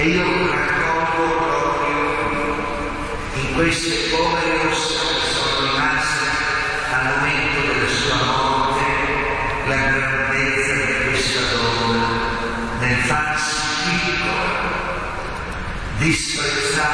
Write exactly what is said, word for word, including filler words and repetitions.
io raccolgo proprio in queste povere ossa che sono rimaste al momento della sua morte la grandezza di questa donna nel farsi piccola, disprezzata